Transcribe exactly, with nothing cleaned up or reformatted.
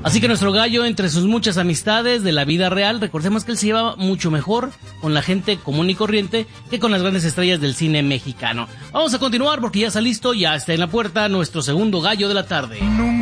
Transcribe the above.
Así que nuestro gallo, entre sus muchas amistades de la vida real, recordemos que él se lleva mucho mejor con la gente común y corriente que con las grandes estrellas del cine mexicano. Vamos a continuar porque ya está listo, ya está en la puerta nuestro segundo gallo de la tarde. Nunca